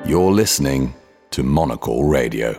You're listening to Monocle Radio.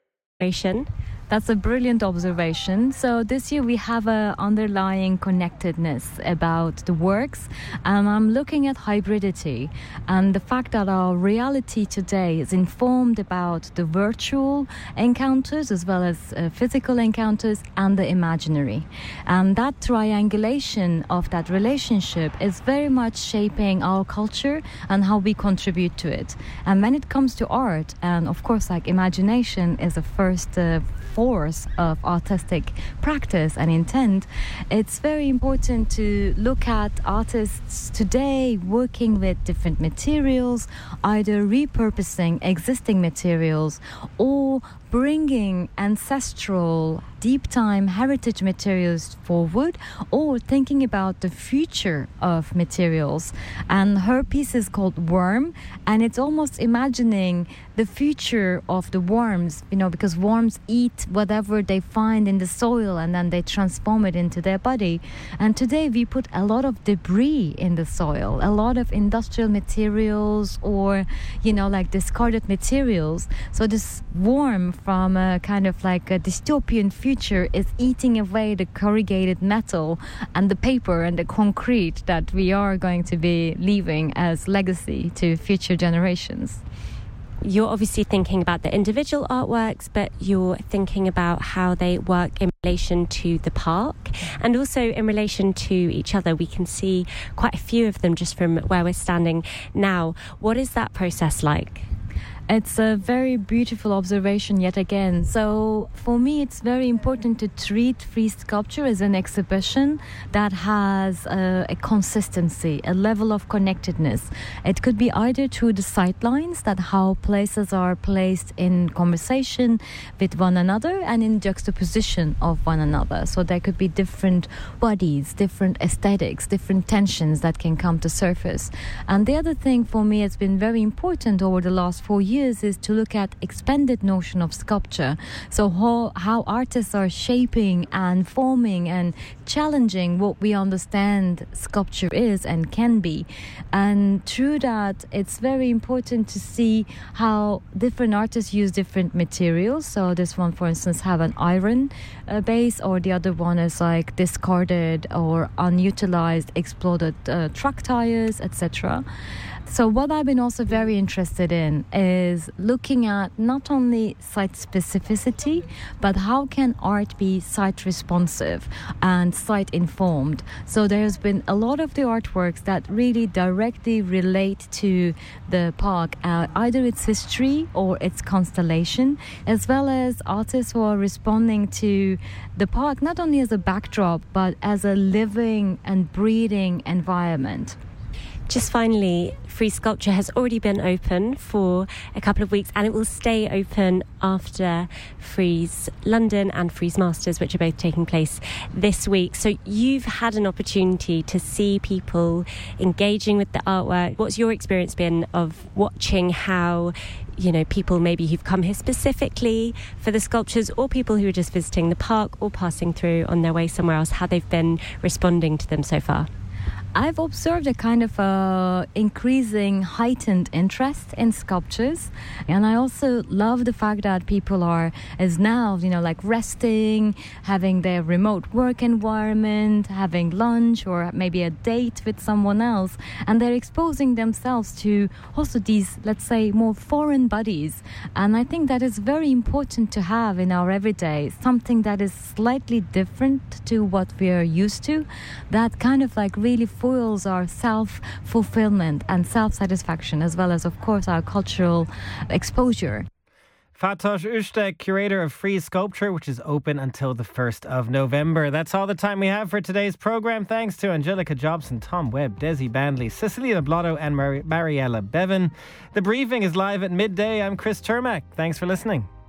That's a brilliant observation. So this year we have an underlying connectedness about the works, and I'm looking at hybridity and the fact that our reality today is informed about the virtual encounters as well as physical encounters and the imaginary. And that triangulation of that relationship is very much shaping our culture and how we contribute to it. And when it comes to art, and of course like imagination is the first force of artistic practice and intent, it's very important to look at artists today working with different materials, either repurposing existing materials or bringing ancestral, deep-time heritage materials forward, or thinking about the future of materials. And her piece is called Worm, and it's almost imagining the future of the worms, because worms eat whatever they find in the soil and then they transform it into their body. And today we put a lot of debris in the soil, a lot of industrial materials or, like discarded materials. So this worm from a kind of like a dystopian future is eating away the corrugated metal and the paper and the concrete that we are going to be leaving as legacy to future generations. You're obviously thinking about the individual artworks, but you're thinking about how they work in relation to the park and also in relation to each other. We can see quite a few of them just from where we're standing now. What is that process like? It's a very beautiful observation yet again. So for me, it's very important to treat frieze sculpture as an exhibition that has a consistency, a level of connectedness. It could be either through the sightlines, that how places are placed in conversation with one another and in juxtaposition of one another. So there could be different bodies, different aesthetics, different tensions that can come to surface. And the other thing for me has been very important over the last 4 years is to look at expanded notion of sculpture. So how artists are shaping and forming and challenging what we understand sculpture is and can be. And through that, it's very important to see how different artists use different materials. So this one, for instance, have an iron base, or the other one is like discarded or unutilized, exploded truck tires, etc. So what I've been also very interested in is looking at not only site specificity, but how can art be site responsive and site informed. So there's been a lot of the artworks that really directly relate to the park, either its history or its constellation, as well as artists who are responding to the park not only as a backdrop, but as a living and breathing environment. Just finally, Frieze Sculpture has already been open for a couple of weeks, and it will stay open after Frieze London and Frieze Masters, which are both taking place this week. So you've had an opportunity to see people engaging with the artwork. What's your experience been of watching how, people maybe who've come here specifically for the sculptures, or people who are just visiting the park or passing through on their way somewhere else, how they've been responding to them so far? I've observed a kind of increasing heightened interest in sculptures, and I also love the fact that people are now like resting, having their remote work environment, having lunch or maybe a date with someone else, and they're exposing themselves to also these, let's say, more foreign bodies. And I think that is very important to have in our everyday, something that is slightly different to what we are used to, that kind of like really fuels our self-fulfillment and self-satisfaction, as well as, of course, our cultural exposure. Fatosh Ushtek, curator of Frieze Sculpture, which is open until the 1st of November. That's all the time we have for today's programme. Thanks to Angelica Jobson, Tom Webb, Desi Bandley, Cecilia Blotto and Mariella Bevan. The briefing is live at midday. I'm Chris Turmack. Thanks for listening.